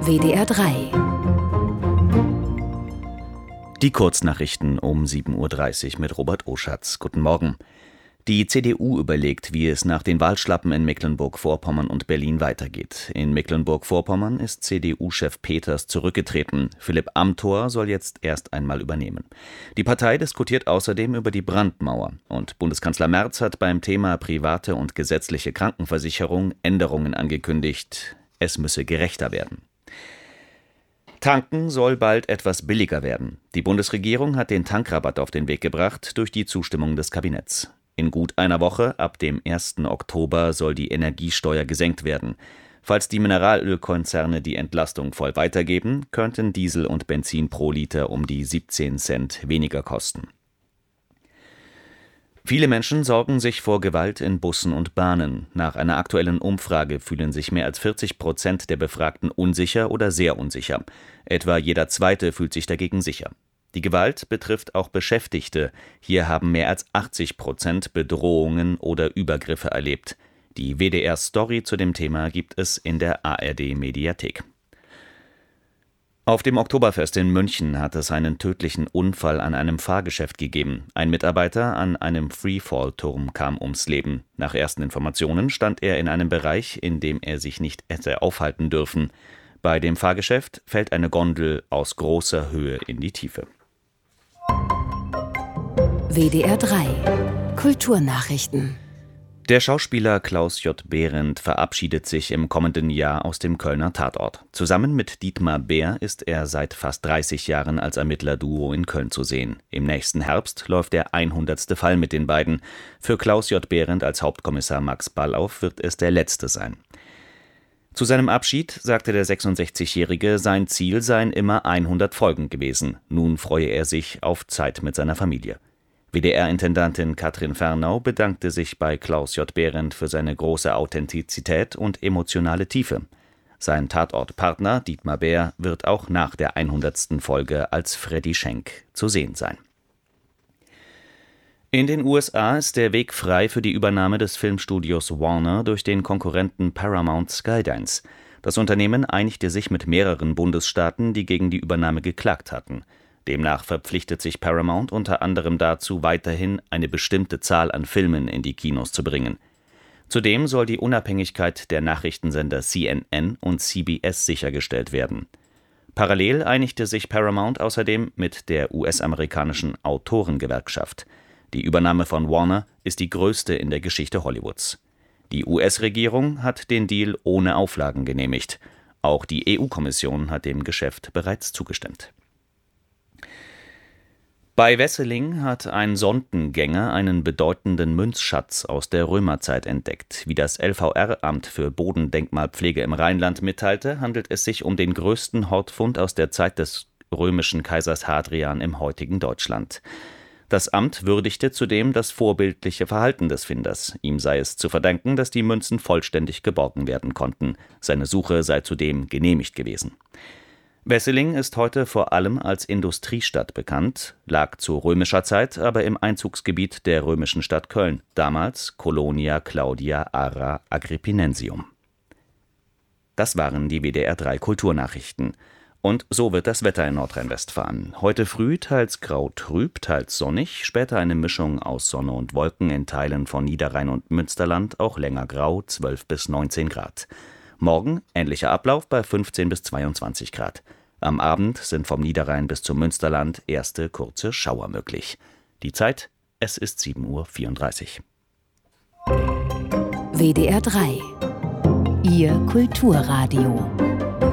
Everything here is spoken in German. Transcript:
WDR 3. Die Kurznachrichten um 7.30 Uhr mit Robert Oschatz. Guten Morgen. Die CDU überlegt, wie es nach den Wahlschlappen in Mecklenburg-Vorpommern und Berlin weitergeht. In Mecklenburg-Vorpommern ist CDU-Chef Peters zurückgetreten. Philipp Amthor soll jetzt erst einmal übernehmen. Die Partei diskutiert außerdem über die Brandmauer. Und Bundeskanzler Merz hat beim Thema private und gesetzliche Krankenversicherung Änderungen angekündigt. Es müsse gerechter werden. Tanken soll bald etwas billiger werden. Die Bundesregierung hat den Tankrabatt auf den Weg gebracht durch die Zustimmung des Kabinetts. In gut einer Woche, ab dem 1. Oktober, soll die Energiesteuer gesenkt werden. Falls die Mineralölkonzerne die Entlastung voll weitergeben, könnten Diesel und Benzin pro Liter um die 17 Cent weniger kosten. Viele Menschen sorgen sich vor Gewalt in Bussen und Bahnen. Nach einer aktuellen Umfrage fühlen sich mehr als 40% der Befragten unsicher oder sehr unsicher. Etwa jeder Zweite fühlt sich dagegen sicher. Die Gewalt betrifft auch Beschäftigte. Hier haben mehr als 80% Bedrohungen oder Übergriffe erlebt. Die WDR-Story zu dem Thema gibt es in der ARD-Mediathek. Auf dem Oktoberfest in München hat es einen tödlichen Unfall an einem Fahrgeschäft gegeben. Ein Mitarbeiter an einem Freefall-Turm kam ums Leben. Nach ersten Informationen stand er in einem Bereich, in dem er sich nicht hätte aufhalten dürfen. Bei dem Fahrgeschäft fällt eine Gondel aus großer Höhe in die Tiefe. WDR 3 Kulturnachrichten. Der Schauspieler Klaus J. Behrendt verabschiedet sich im kommenden Jahr aus dem Kölner Tatort. Zusammen mit Dietmar Bär ist er seit fast 30 Jahren als Ermittlerduo in Köln zu sehen. Im nächsten Herbst läuft der 100. Fall mit den beiden. Für Klaus J. Behrendt als Hauptkommissar Max Ballauf wird es der letzte sein. Zu seinem Abschied sagte der 66-Jährige, sein Ziel seien immer 100 Folgen gewesen. Nun freue er sich auf Zeit mit seiner Familie. WDR-Intendantin Katrin Fernau bedankte sich bei Klaus J. Behrendt für seine große Authentizität und emotionale Tiefe. Sein Tatortpartner Dietmar Bär wird auch nach der 100. Folge als Freddy Schenk zu sehen sein. In den USA ist der Weg frei für die Übernahme des Filmstudios Warner durch den Konkurrenten Paramount Skydance. Das Unternehmen einigte sich mit mehreren Bundesstaaten, die gegen die Übernahme geklagt hatten. Demnach verpflichtet sich Paramount unter anderem dazu, weiterhin eine bestimmte Zahl an Filmen in die Kinos zu bringen. Zudem soll die Unabhängigkeit der Nachrichtensender CNN und CBS sichergestellt werden. Parallel einigte sich Paramount außerdem mit der US-amerikanischen Autorengewerkschaft. Die Übernahme von Warner ist die größte in der Geschichte Hollywoods. Die US-Regierung hat den Deal ohne Auflagen genehmigt. Auch die EU-Kommission hat dem Geschäft bereits zugestimmt. Bei Wesseling hat ein Sondengänger einen bedeutenden Münzschatz aus der Römerzeit entdeckt. Wie das LVR-Amt für Bodendenkmalpflege im Rheinland mitteilte, handelt es sich um den größten Hortfund aus der Zeit des römischen Kaisers Hadrian im heutigen Deutschland. Das Amt würdigte zudem das vorbildliche Verhalten des Finders. Ihm sei es zu verdanken, dass die Münzen vollständig geborgen werden konnten. Seine Suche sei zudem genehmigt gewesen. Wesseling ist heute vor allem als Industriestadt bekannt, lag zu römischer Zeit aber im Einzugsgebiet der römischen Stadt Köln, damals Colonia Claudia Ara Agrippinensium. Das waren die WDR 3 Kulturnachrichten. Und so wird das Wetter in Nordrhein-Westfalen. Heute früh teils grau-trüb, teils sonnig, später eine Mischung aus Sonne und Wolken, in Teilen von Niederrhein und Münsterland auch länger grau, 12 bis 19 Grad. Morgen ähnlicher Ablauf bei 15 bis 22 Grad. Am Abend sind vom Niederrhein bis zum Münsterland erste kurze Schauer möglich. Die Zeit, es ist 7.34 Uhr. WDR 3 Ihr Kulturradio.